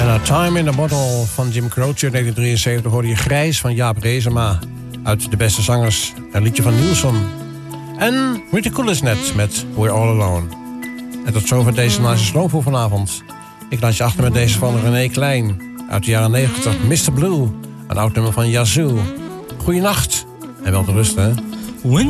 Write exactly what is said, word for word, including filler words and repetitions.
A Time in the Bottle van Jim Croce uit negentien drieënzeventig hoorde je Grijs van Jaap Reesema. Uit De Beste Zangers, een liedje van Nielsen. En Ridiculous net met We're All Alone. En tot zover deze Nice Slow voor vanavond. Ik laat je achter met deze van René Klein. Uit de jaren negentig, mister Blue. Een oud nummer van Yazoo. Goeienacht en wel te rusten.